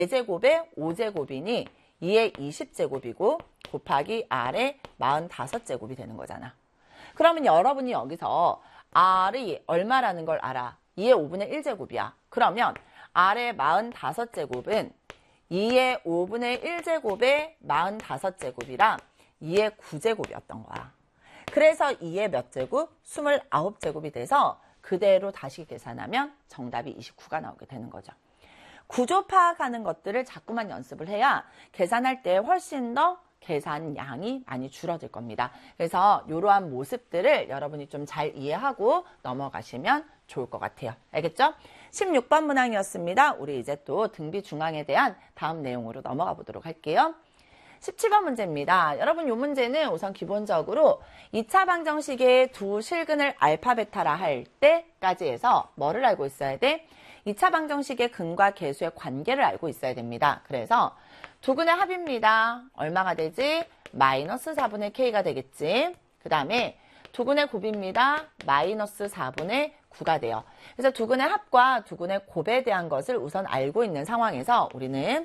4제곱에 5제곱이니 2의 20제곱이고 곱하기 R의 45제곱이 되는 거잖아. 그러면 여러분이 여기서 R이 얼마라는 걸 알아? 2의 5분의 1제곱이야. 그러면 R의 45제곱은 2의 5분의 1제곱의 45제곱이랑 2의 9제곱이었던 거야. 그래서 2의 몇 제곱? 29제곱이 돼서 그대로 다시 계산하면 정답이 29가 나오게 되는 거죠. 구조 파악하는 것들을 자꾸만 연습을 해야 계산할 때 훨씬 더 계산 양이 많이 줄어들 겁니다. 그래서 이러한 모습들을 여러분이 좀 잘 이해하고 넘어가시면 좋을 것 같아요. 알겠죠? 16번 문항이었습니다. 우리 이제 또 등비 중항에 대한 다음 내용으로 넘어가 보도록 할게요. 17번 문제입니다. 여러분 이 문제는 우선 기본적으로 2차 방정식의 두 실근을 알파 베타라 할 때까지 해서 뭐를 알고 있어야 돼? 2차 방정식의 근과 계수의 관계를 알고 있어야 됩니다. 그래서 두근의 합입니다. 얼마가 되지? 마이너스 4분의 K가 되겠지. 그 다음에 두근의 곱입니다. 마이너스 4분의 9가 돼요. 그래서 두근의 합과 두근의 곱에 대한 것을 우선 알고 있는 상황에서 우리는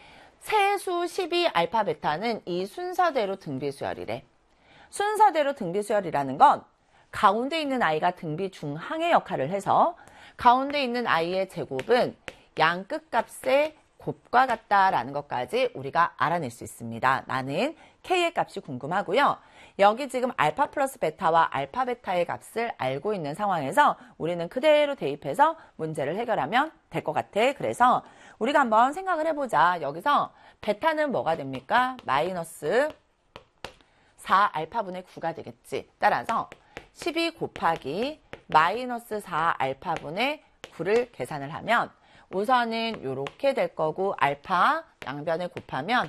세수 12 알파 베타는 이 순서대로 등비수열이래. 순서대로 등비수열이라는 건 가운데 있는 아이가 등비 중항의 역할을 해서 가운데 있는 아이의 제곱은 양 끝값의 곱과 같다라는 것까지 우리가 알아낼 수 있습니다. 나는 K의 값이 궁금하고요. 여기 지금 알파 플러스 베타와 알파 베타의 값을 알고 있는 상황에서 우리는 그대로 대입해서 문제를 해결하면 될 것 같아. 그래서 우리가 한번 생각을 해보자. 여기서 베타는 뭐가 됩니까? 마이너스 4 알파분의 9가 되겠지. 따라서 12 곱하기 마이너스 4 알파분의 9를 계산을 하면 우선은 이렇게 될 거고 알파 양변에 곱하면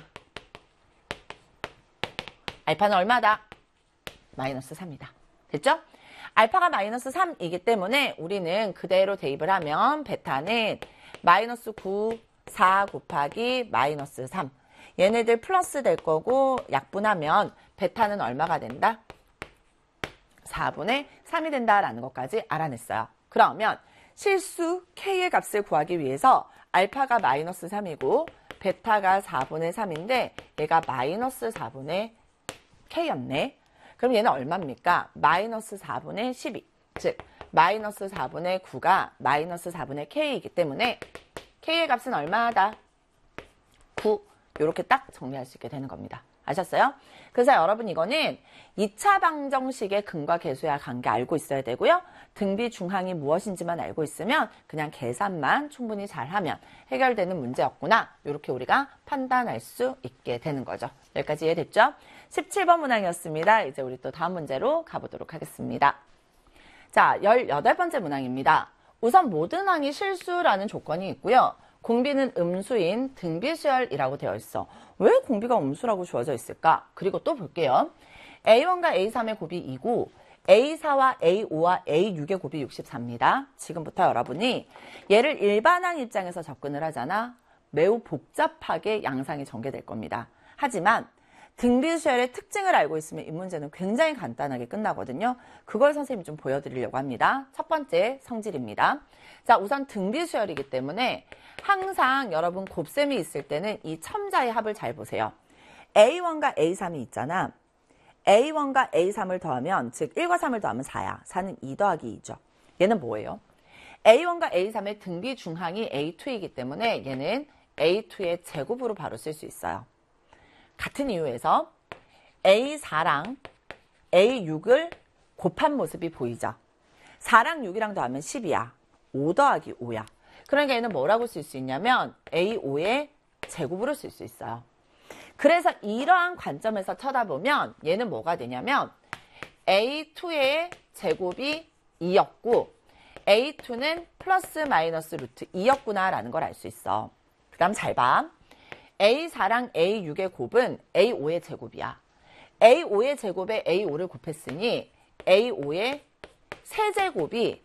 알파는 얼마다? 마이너스 3이다. 됐죠? 알파가 마이너스 3이기 때문에 우리는 그대로 대입을 하면 베타는 마이너스 9, 4 곱하기 마이너스 3. 얘네들 플러스 될 거고 약분하면 베타는 얼마가 된다? 4분의 3이 된다라는 것까지 알아냈어요. 그러면 실수 K의 값을 구하기 위해서 알파가 마이너스 3이고 베타가 4분의 3인데 얘가 마이너스 4분의 K였네. 그럼 얘는 얼마입니까? 마이너스 4분의 12. 즉 마이너스 4분의 9가 마이너스 4분의 K이기 때문에 K의 값은 얼마다? 9. 이렇게 딱 정리할 수 있게 되는 겁니다. 아셨어요? 그래서 여러분 이거는 2차 방정식의 근과 계수와 관계 알고 있어야 되고요. 등비 중항이 무엇인지만 알고 있으면 그냥 계산만 충분히 잘하면 해결되는 문제였구나. 이렇게 우리가 판단할 수 있게 되는 거죠. 여기까지 이해됐죠? 17번 문항이었습니다. 이제 우리 또 다음 문제로 가보도록 하겠습니다. 자, 18번째 문항입니다. 우선 모든 항이 실수라는 조건이 있고요. 공비는 음수인 등비수열이라고 되어 있어. 왜 공비가 음수라고 주어져 있을까? 그리고 또 볼게요. A1과 A3의 곱이 2고 A4와 A5와 A6의 곱이 64입니다. 지금부터 여러분이 얘를 일반항 입장에서 접근을 하잖아. 매우 복잡하게 양상이 전개될 겁니다. 하지만 등비수열의 특징을 알고 있으면 이 문제는 굉장히 간단하게 끝나거든요. 그걸 선생님이 좀 보여드리려고 합니다. 첫 번째 성질입니다. 자, 우선 등비수열이기 때문에 항상 여러분 곱셈이 있을 때는 이 첨자의 합을 잘 보세요. A1과 A3이 있잖아. A1과 A3을 더하면 즉 1과 3을 더하면 4야. 4는 2 더하기 2죠. 얘는 뭐예요? A1과 A3의 등비 중항이 A2이기 때문에 얘는 A2의 제곱으로 바로 쓸 수 있어요. 같은 이유에서 A4랑 A6을 곱한 모습이 보이죠. 4랑 6이랑 더하면 10이야. 5 더하기 5야. 그러니까 얘는 뭐라고 쓸 수 있냐면 A5의 제곱으로 쓸 수 있어요. 그래서 이러한 관점에서 쳐다보면 얘는 뭐가 되냐면 A2의 제곱이 2였고 A2는 플러스 마이너스 루트 2였구나 라는 걸 알 수 있어. 그 다음 잘 봐. A4랑 A6의 곱은 A5의 제곱이야. A5의 제곱에 A5를 곱했으니 A5의 세제곱이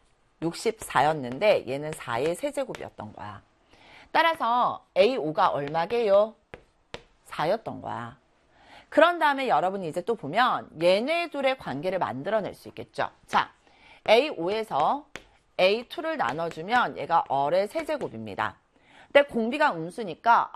64였는데 얘는 4의 세제곱이었던 거야. 따라서 A5가 얼마게요? 4였던 거야. 그런 다음에 여러분이 이제 또 보면 얘네 둘의 관계를 만들어낼 수 있겠죠. 자, A5에서 A2를 나눠주면 얘가 얼의 세제곱입니다. 근데 공비가 음수니까